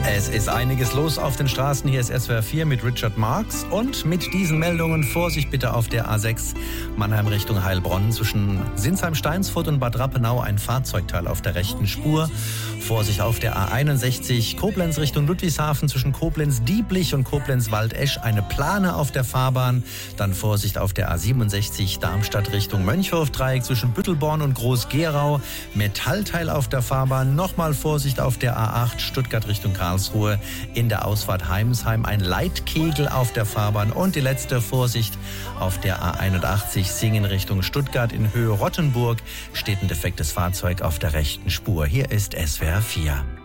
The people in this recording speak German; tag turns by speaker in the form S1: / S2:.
S1: Es ist einiges los auf den Straßen. Hier ist SWR 4 mit Richard Marx und mit diesen Meldungen Vorsicht bitte auf der A6 Mannheim Richtung Heilbronn. Zwischen Sinsheim-Steinsfurt und Bad Rappenau ein Fahrzeugteil auf der rechten Spur. Vorsicht auf der A61 Koblenz Richtung Ludwigshafen zwischen Koblenz-Dieblich und Koblenz-Waldesch eine Plane auf der Fahrbahn. Dann Vorsicht auf der A67 Darmstadt Richtung Mönchhof-Dreieck zwischen Büttelborn und Groß-Gerau. Metallteil auf der Fahrbahn. Nochmal Vorsicht auf der A8 Stuttgart Richtung Karlsruhe. In der Ausfahrt Heimsheim ein Leitkegel auf der Fahrbahn. Und die letzte Vorsicht auf der A81 Singen Richtung Stuttgart in Höhe Rottenburg steht ein defektes Fahrzeug auf der rechten Spur. Hier ist SWR 4.